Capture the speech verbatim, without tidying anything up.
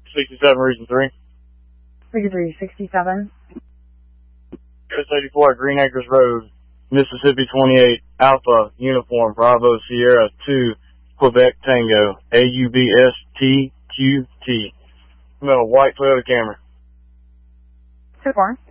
sixty-seven, region three. Region three, sixty-seven. S eighty-four at Green Acres Road, Mississippi twenty-eight, Alpha, Uniform, Bravo, Sierra two, Quebec Tango, A U B S T Q T. I'm in a white Toyota Camry. two four.